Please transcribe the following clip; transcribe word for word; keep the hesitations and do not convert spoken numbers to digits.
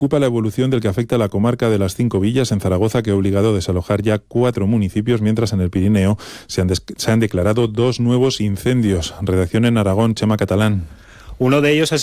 Preocupa la evolución del que afecta a la comarca de las Cinco Villas en Zaragoza, que ha obligado a desalojar ya cuatro municipios, mientras en el Pirineo se han, des- se han declarado dos nuevos incendios. Redacción en Aragón, Chema Catalán. Uno de ellos ha